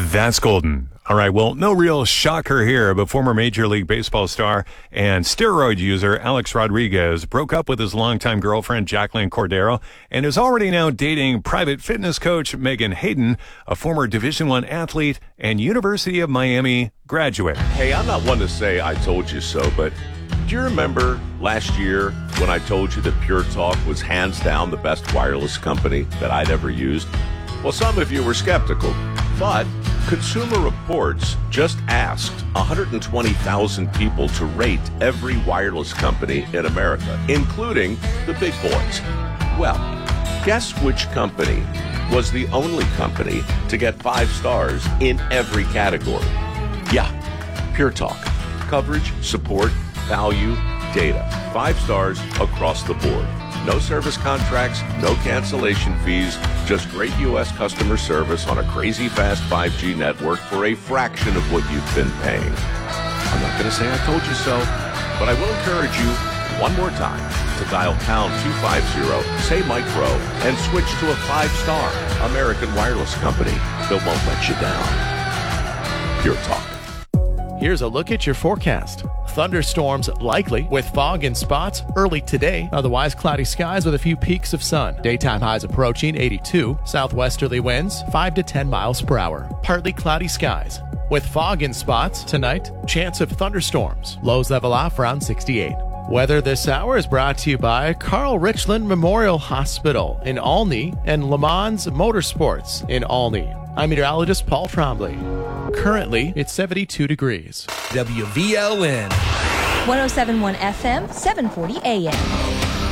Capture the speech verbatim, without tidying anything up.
That's golden. All right, well, no real shocker here, but former Major League Baseball star and steroid user Alex Rodriguez broke up with his longtime girlfriend Jacqueline Cordero and is already now dating private fitness coach Megan Hayden, a former Division I athlete and University of Miami graduate. Hey, I'm not one to say I told you so, but do you remember last year when I told you that Pure Talk was hands down the best wireless company that I'd ever used? Well, some of you were skeptical, but Consumer Reports just asked one hundred twenty thousand people to rate every wireless company in America, including the big boys. Well, guess which company was the only company to get five stars in every category? Yeah, Pure Talk. Coverage, support, value, data. Five stars across the board. No service contracts, no cancellation fees, just great U S customer service on a crazy fast five G network for a fraction of what you've been paying. I'm not going to say I told you so, but I will encourage you one more time to dial pound two fifty, say Mike Rowe, and switch to a five-star American wireless company that won't let you down. Pure Talk. Here's a look at your forecast. Thunderstorms likely with fog in spots early today. Otherwise, cloudy skies with a few peaks of sun. Daytime highs approaching eighty-two. Southwesterly winds five to ten miles per hour. Partly cloudy skies with fog in spots tonight. Chance of thunderstorms. Lows level off around sixty-eight. Weather this hour is brought to you by Carl Richland Memorial Hospital in Olney and Le Mans Motorsports in Olney. I'm meteorologist Paul Trombley. Currently, it's seventy-two degrees. W V L N one oh seven point one F M, seven forty A M.